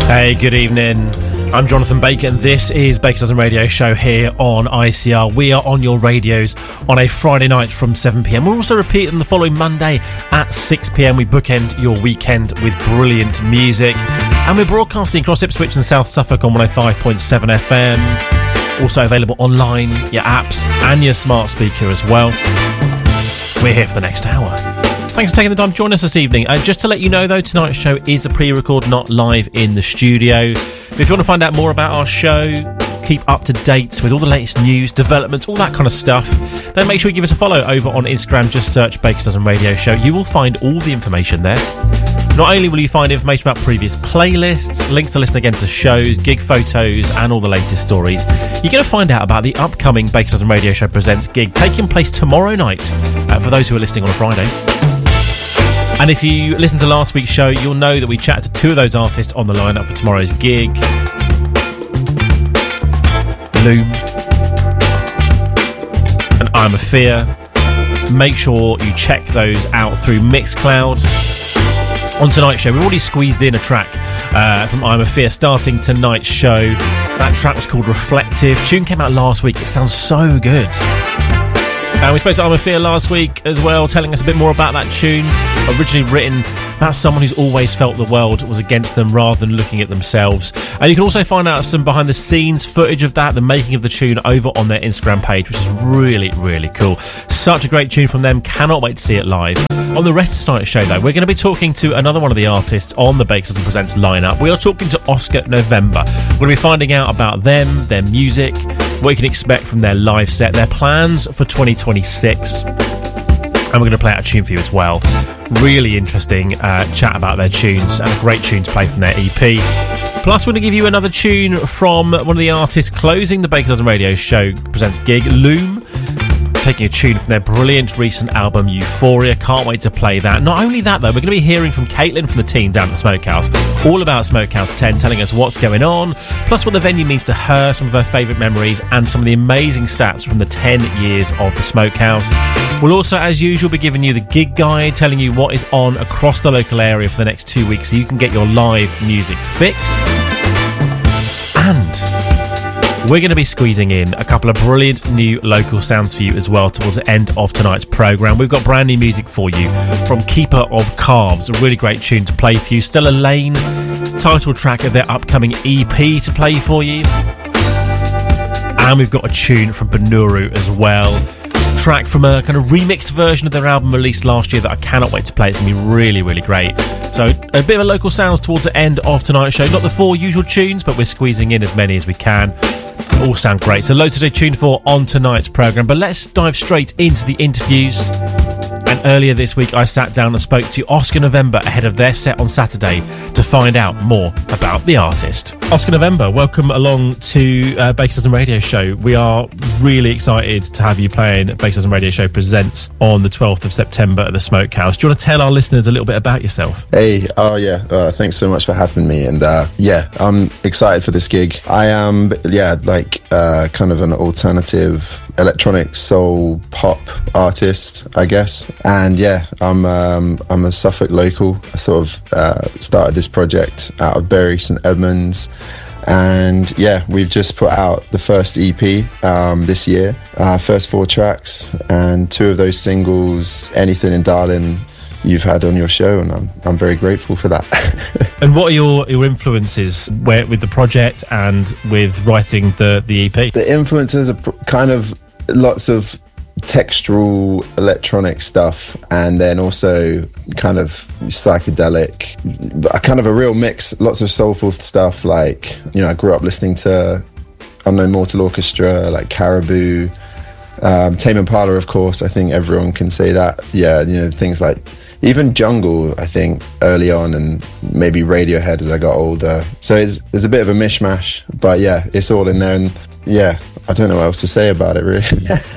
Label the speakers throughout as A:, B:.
A: Hey, good evening. I'm Jonathan Baker, and this is Baker's Dozen Radio Show here on ICR. We are on your radios on a Friday night from 7pm. We're also repeating the following Monday at 6pm. We bookend your weekend with brilliant music. And we're broadcasting across Ipswich and South Suffolk on 105.7 FM. Also available online, your apps, and your smart speaker as well. We're here for the next hour. Thanks for taking the time to join us this evening. Just to let you know, though, tonight's show is a pre-record, not live in the studio. If you want to find out more about our show, keep up to date with all the latest news, developments, all that kind of stuff, then make sure you give us a follow over on Instagram. Just search Baker's Dozen Radio Show. You will find all the information there. Not only will you find information about previous playlists, links to listen again to shows, gig photos, and all the latest stories, you're going to find out about the upcoming Baker's Dozen Radio Show Presents gig taking place tomorrow night for those who are listening on a Friday. And if you listened to last week's show, you'll know that we chatted to two of those artists on the lineup for tomorrow's gig. Loom and I'm a Fear. Make sure you check those out through Mixcloud. On tonight's show, we've already squeezed in a track from I'm a Fear starting tonight's show. That track was called Reflective. Tune came out last week. It sounds so good. And we spoke to I'm a Fear last week as well, telling us a bit more about that tune. Originally written about someone who's always felt the world was against them rather than looking at themselves. And you can also find out some behind the scenes footage of that, the making of the tune, over on their Instagram page, which is really, really cool. Such a great tune from them. Cannot wait to see it live. On the rest of tonight's show, though, we're going to be talking to another one of the artists on the Baker's Dozen Presents lineup. We are talking to Oscar November. We're going to be finding out about them, their music, what you can expect from their live set, their plans for 2026. And we're going to play out a tune for you as well. Really interesting chat about their tunes, and a great tune to play from their EP. Plus, we're going to give you another tune from one of the artists closing the Baker's Dozen Radio Show Presents gig, Loom. Taking a tune from their brilliant recent album Euphoria. Can't wait to play that. Not only that, though, we're going to be hearing from Caitlin from the team down at the Smokehouse, all about Smokehouse 10, telling us what's going on, plus what the venue means to her, some of her favourite memories, and some of the amazing stats from the 10 years of the Smokehouse. We'll also, as usual, be giving you the gig guide, telling you what is on across the local area for the next 2 weeks so you can get your live music fix. And we're going to be squeezing in a couple of brilliant new local sounds for you as well towards the end of tonight's programme. We've got brand new music for you from Keeper of Calves, a really great tune to play for you. Stella Lane, title track of their upcoming EP to play for you. And we've got a tune from Benuru as well. Track from a kind of remixed version of their album released last year that I cannot wait to play. It's going to be really, really great. So a bit of a local sounds towards the end of tonight's show. Not the 4 usual tunes, but we're squeezing in as many as we can. All sound great. So loads to stay tuned for on tonight's programme. But let's dive straight into the interviews. And earlier this week, I sat down and spoke to Oscar November ahead of their set on Saturday to find out more about the artist. Oscar November, welcome along to Baker's Dozen Radio Show. We are really excited to have you playing Baker's Dozen Radio Show Presents on the 12th of September at the Smokehouse. Do you want to tell our listeners a little bit about yourself?
B: Hey, thanks so much for having me. And I'm excited for this gig. I am, kind of an alternative electronic soul pop artist, I guess. And I'm a Suffolk local. I sort of started this project out of Bury St Edmunds, and we've just put out the first EP this year, first 4 tracks, and 2 of those singles, Anything and Darling, you've had on your show, and I'm very grateful for that.
A: And what are your influences with the project and with writing the EP?
B: The influences are kind of lots of textural electronic stuff, and then also kind of psychedelic, kind of a real mix, lots of soulful stuff. Like, I grew up listening to Unknown Mortal Orchestra, like Caribou, Tame Impala, of course. I think everyone can say that. Things like even Jungle, I think, early on, and maybe Radiohead as I got older. So there's a bit of a mishmash, but it's all in there. And I don't know what else to say about it, really.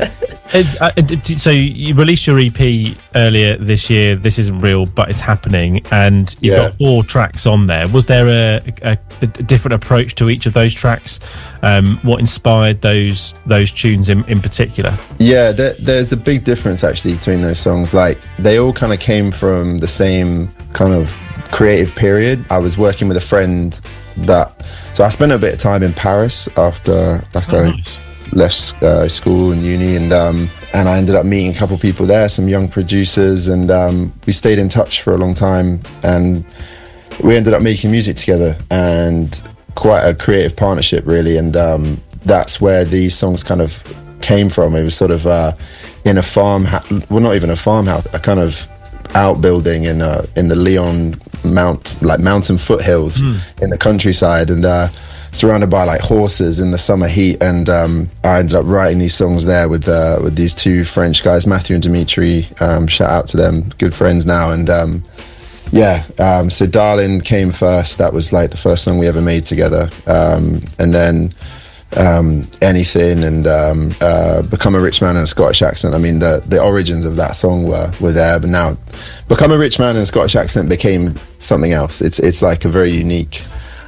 A: So you released your EP earlier this year, This Isn't Real But It's Happening, and you've got 4 tracks on there. Was there a different approach to each of those tracks? What inspired those tunes in particular?
B: Yeah, there's a big difference actually between those songs. Like, they all kind of came from the same kind of creative period. I was working with a friend so I spent a bit of time in Paris after
A: Nice.
B: left school and uni, and I ended up meeting a couple of people there, some young producers, and we stayed in touch for a long time, and we ended up making music together, and quite a creative partnership really, and that's where these songs kind of came from. It was sort of in a well, not even a farmhouse, a kind of outbuilding in the Lyon mountain foothills in the countryside, and surrounded by like horses in the summer heat, and I ended up writing these songs there with these two French guys, Matthew and Dimitri. Shout out to them, good friends now. And so Darling came first. That was like the first song we ever made together, and then Anything and Become a Rich Man in a Scottish Accent. I mean, the origins of that song were there, but now Become a Rich Man in a Scottish Accent became something else. It's like a very unique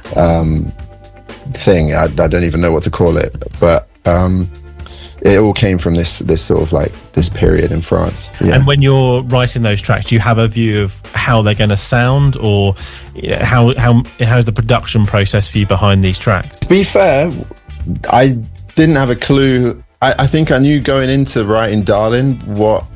B: thing. I don't even know what to call it, but it all came from this sort of like this period in France. Yeah.
A: And when you're writing those tracks, do you have a view of how they're going to sound, or how's the production process for you behind these tracks?
B: To be fair, I didn't have a clue. I think I knew going into writing Darling what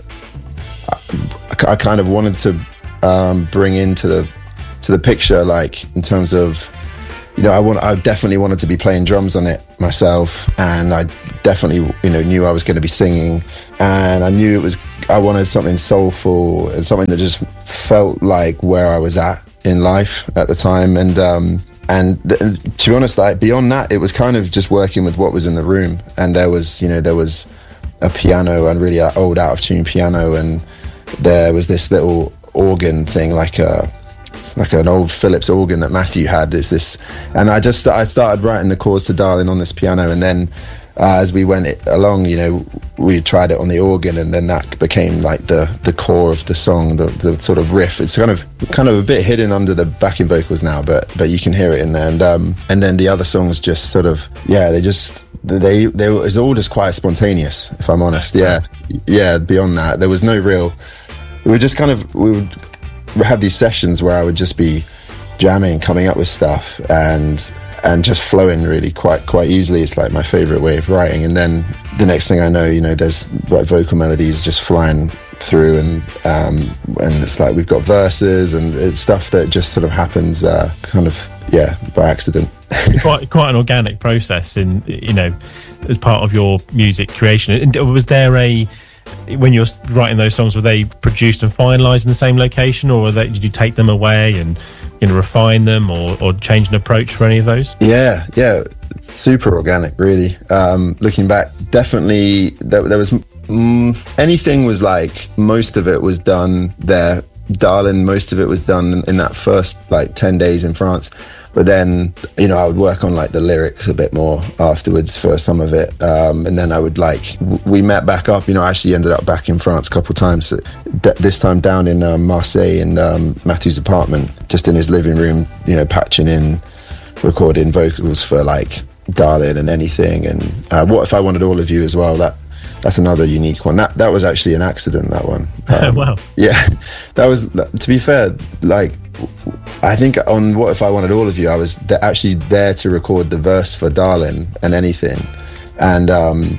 B: I kind of wanted to bring into the picture, like in terms of, you know, I definitely wanted to be playing drums on it myself, and I definitely, you know, knew I was going to be singing, and I knew I wanted something soulful and something that just felt like where I was at in life at the time, and to be honest, like beyond that, it was kind of just working with what was in the room, and there was a piano, and really an old out of tune piano, and there was this little organ thing, it's like an old Philips organ that Matthew had. And I started writing the chords to Darling on this piano, and then as we went along, you know, we tried it on the organ, and then that became like the core of the song, the sort of riff. It's kind of a bit hidden under the backing vocals now, but you can hear it in there. And then the other songs just sort of, yeah, it was all just quite spontaneous, if I'm honest. Yeah. Beyond that, there was no real. We would have these sessions where I would just be jamming, coming up with stuff, and just flowing really quite easily. It's like my favorite way of writing. And then the next thing I know, you know, there's like vocal melodies just flying through, and it's like we've got verses, and it's stuff that just sort of happens by accident.
A: quite an organic process in, you know, as part of your music creation. And was there when you're writing those songs, were they produced and finalized in the same location, or did you take them away and, you know, refine them, or change an approach for any of those? Yeah,
B: super organic, really. Looking back, definitely there was anything was like, most of it was done there. Darling, most of it was done in that first like 10 days in France. But then, you know, I would work on like the lyrics a bit more afterwards for some of it. And then I would we met back up, you know, I actually ended up back in France a couple of times, this time down in Marseille, in Matthew's apartment, just in his living room, you know, patching in, recording vocals for like Darling and Anything. And What If I Wanted All of You as well, that's another unique one. That was actually an accident, that one.
A: Wow.
B: Yeah, that was, to be fair, like, I think on What If I Wanted All of You, I was actually there to record the verse for Darling and Anything. And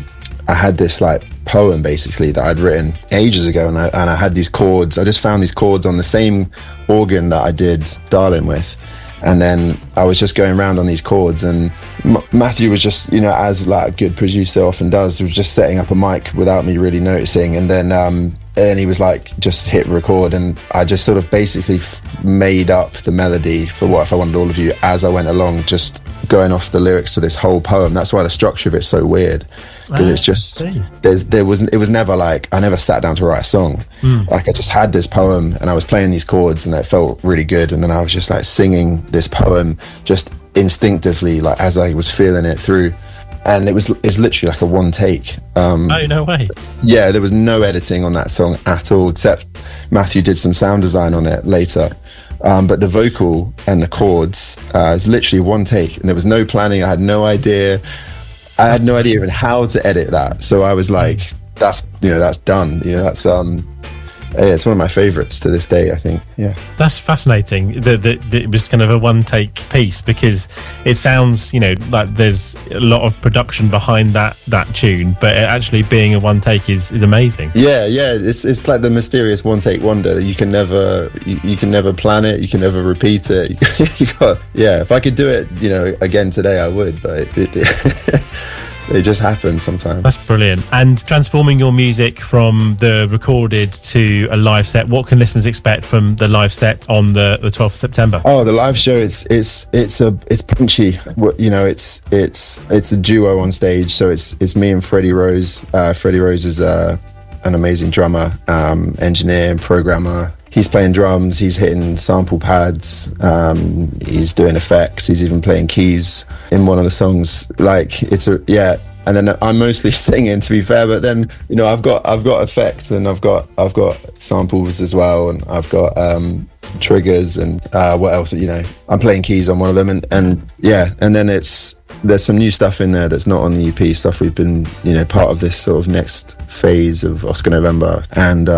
B: I had this like poem basically that I'd written ages ago, and I had these chords. I just found these chords on the same organ that I did Darling with. And then I was just going around on these chords, and Matthew was just, you know, as like a good producer often does, was just setting up a mic without me really noticing. And then he was like, just hit record, and I just sort of basically made up the melody for What If I Wanted All of You as I went along, just going off the lyrics to this whole poem. That's why the structure of it's so weird, because it's just it was never like, I never sat down to write a song. Like, I just had this poem, and I was playing these chords, and it felt really good, and then I was just like singing this poem just instinctively, like as I was feeling it through. And it's literally like a one take.
A: Oh, no way.
B: Yeah, there was no editing on that song at all, except Matthew did some sound design on it later. But the vocal and the chords is literally one take, and there was no planning. I had no idea even how to edit that. So I was like, that's done. You know, that's it's one of my favorites to this day, I think. Yeah,
A: that's fascinating. That it was kind of a one-take piece, because it sounds, like there's a lot of production behind that tune, but it actually being a one-take is amazing.
B: Yeah. It's like the mysterious one-take wonder that you can never plan it, you can never repeat it. If I could do it, again today, I would, but it just happens sometimes.
A: That's brilliant. And transforming your music from the recorded to a live set, what can listeners expect from the live set on the 12th of September?
B: Oh, the live show, it's punchy. It's a duo on stage, so it's me and Freddie Rose. Freddie Rose is an amazing drummer, engineer, programmer. He's playing drums, he's hitting sample pads, he's doing effects, he's even playing keys in one of the songs. And then I'm mostly singing, to be fair, but then, I've got effects, and I've got samples as well, and I've got triggers, and what else, I'm playing keys on one of them, and then there's some new stuff in there that's not on the EP, stuff we've been, part of this sort of next phase of Oscar November, and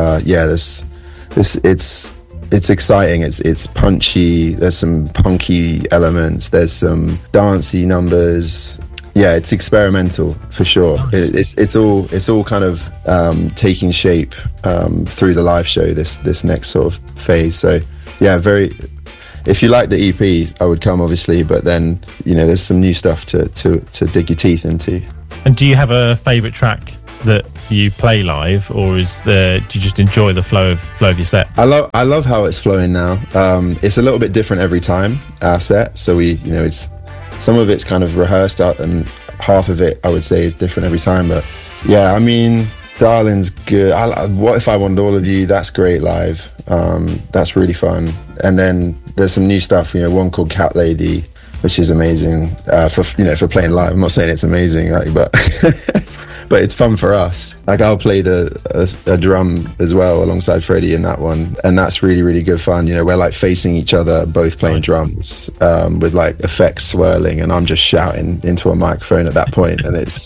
B: it's exciting. It's punchy. There's some punky elements. There's some dancey numbers. Yeah, it's experimental for sure. It's all kind of taking shape through the live show. This next sort of phase. So yeah, if you like the EP, I would come, obviously, but then there's some new stuff to dig your teeth into.
A: And do you have a favourite track that you play live, or do you just enjoy the flow of your set?
B: I love how it's flowing now. It's a little bit different every time, our set, so it's some of it's kind of rehearsed out, and half of it I would say is different every time. But yeah, I mean, Darling's good. What If I Want All of You, that's great live. That's really fun. And then there's some new stuff, one called Cat Lady, which is amazing for playing live. I'm not saying it's amazing, but but it's fun for us. I'll play a drum as well alongside Freddie in that one, and that's really, really good fun. We're like facing each other, both playing drums, with like effects swirling, and I'm just shouting into a microphone at that point, and it's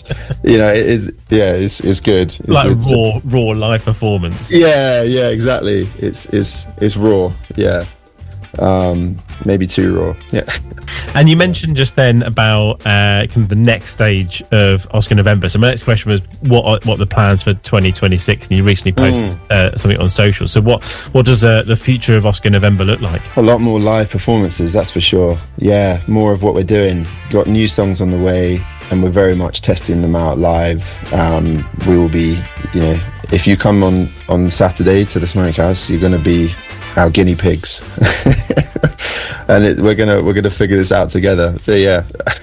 B: it's good. It's
A: like raw live performance.
B: Yeah, exactly. It's raw. Yeah. Maybe too raw. Yeah.
A: And you mentioned just then about kind of the next stage of Oscar November. So my next question was what are the plans for 2026? And you recently posted something on social. So what does the future of Oscar November look like?
B: A lot more live performances, that's for sure. Yeah, more of what we're doing. Got new songs on the way, and we're very much testing them out live. We will be, if you come on Saturday to the Smoke House, you're going to be our guinea pigs. And we're gonna figure this out together. So yeah.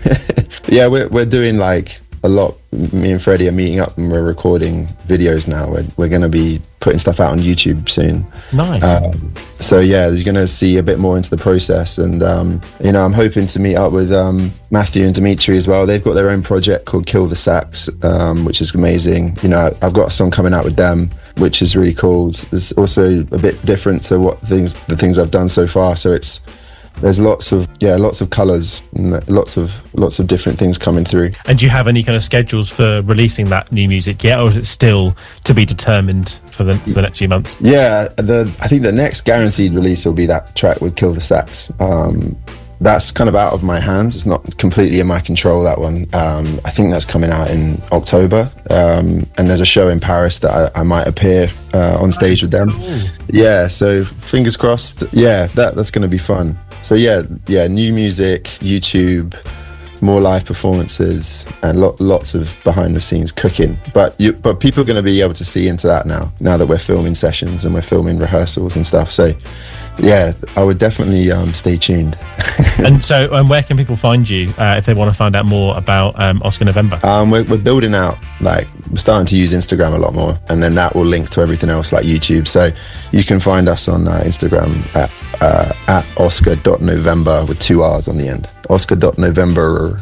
B: we're doing like a lot. Me and Freddie are meeting up, and we're recording videos now. We're gonna be putting stuff out on YouTube soon.
A: Nice.
B: So yeah, you're gonna see a bit more into the process, and I'm hoping to meet up with Matthew and Dimitri as well. They've got their own project called Kill the Sax, which is amazing. I've got a song coming out with them, which is really cool. It's also a bit different to the things I've done so far. So there's lots of colours and lots of different things coming through.
A: And do you have any kind of schedules for releasing that new music yet, or is it still to be determined for the next few months?
B: Yeah, I think the next guaranteed release will be that track with Kill the Sax. That's kind of out of my hands. It's not completely in my control, that one. I think that's coming out in October. And there's a show in Paris that I might appear on stage with them. Yeah, so fingers crossed. Yeah, that's going to be fun. So yeah, new music, YouTube, more live performances, and lots of behind the scenes cooking. But people are going to be able to see into that now that we're filming sessions and we're filming rehearsals and stuff. So yeah, I would definitely stay tuned.
A: And where can people find you if they want to find out more about Oscar November?
B: We're building out, we're starting to use Instagram a lot more, and then that will link to everything else like YouTube. So you can find us on Instagram at Oscar.November with 2 R's on the end. Oscar.November.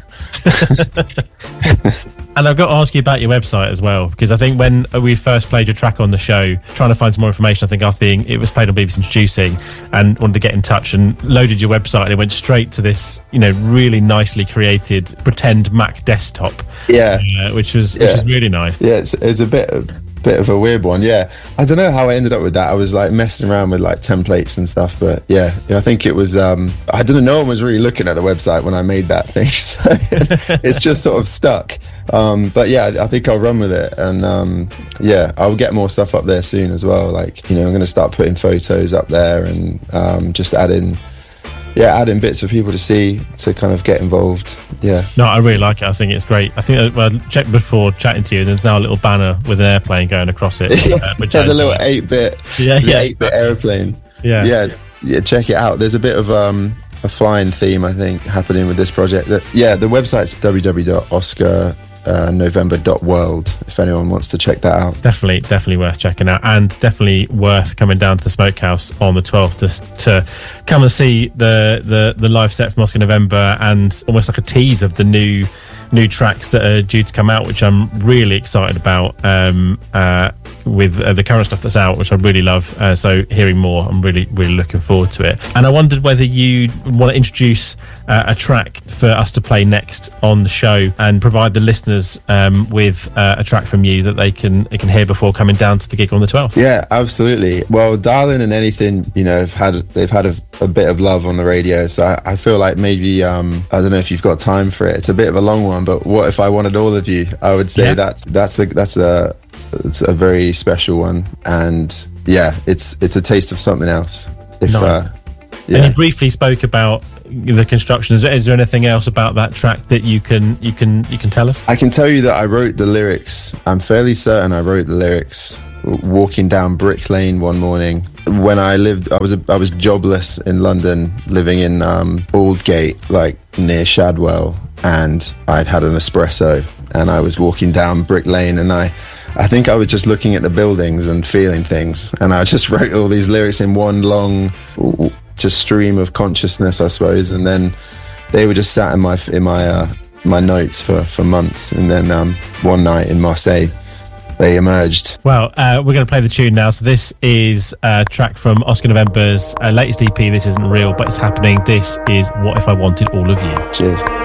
A: And I've got to ask you about your website as well, because I think when we first played your track on the show, trying to find some more information, I think it was played on BBC Introducing, and wanted to get in touch and loaded your website, and it went straight to this, really nicely created pretend Mac desktop.
B: Yeah,
A: which is really nice.
B: Yeah, it's a bit bit of a weird one. Yeah, I don't know how I ended up with that. I was like messing around with like templates and stuff, but yeah, I think it was I don't know, no one was really looking at the website when I made that thing, so it's just sort of stuck. But yeah, I think I'll run with it, and yeah, I'll get more stuff up there soon as well. Like, you know, I'm going to start putting photos up there, and just adding bits for people to see, to kind of get involved. Yeah.
A: No, I really like it. I think it's great. I think I checked before chatting to you, and there's now a little banner with an airplane going across it.
B: Which the little 8-bit, 8-bit airplane. Yeah. Check it out. There's a bit of a flying theme, I think, happening with this project. The website's www.oscarnovember.world if anyone wants to check that out.
A: Definitely worth checking out, and definitely worth coming down to the Smokehouse on the 12th to come and see the live set from Oscar November, and almost like a tease of the new tracks that are due to come out, which I'm really excited about, with the current stuff that's out, which I really love. So hearing more, I'm really looking forward to it. And I wondered whether you want to introduce a track for us to play next on the show, and provide the listeners with a track from you that they can hear before coming down to the gig on the 12th.
B: Yeah, absolutely. Well, Darling and Anything, you know, they've had a bit of love on the radio, so I feel like maybe I don't know if you've got time for it. It's a bit of a long one, but What If I Wanted All of You? I would say that's a very special one, and yeah, it's a taste of something else.
A: Nice. And you briefly spoke about the construction. Is there anything else about that track that you can tell us?
B: I can tell you that I wrote the lyrics. I'm fairly certain I wrote the lyrics walking down Brick Lane one morning when I was jobless in London, living in Aldgate, like near Shadwell, and I'd had an espresso, and I was walking down Brick Lane, and I think I was just looking at the buildings and feeling things, and I just wrote all these lyrics in one long just stream of consciousness, I suppose, and then they were just sat in my notes for months, and then one night in Marseille they emerged.
A: Well, we're going to play the tune now. So this is a track from Oscar November's latest EP, This Isn't Real, but it's happening. This is What If I Wanted All of You.
B: Cheers.